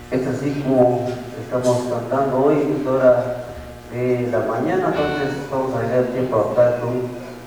Es así como estamos cantando hoy, es hora de la mañana, entonces vamos a dejar el tiempo a optar con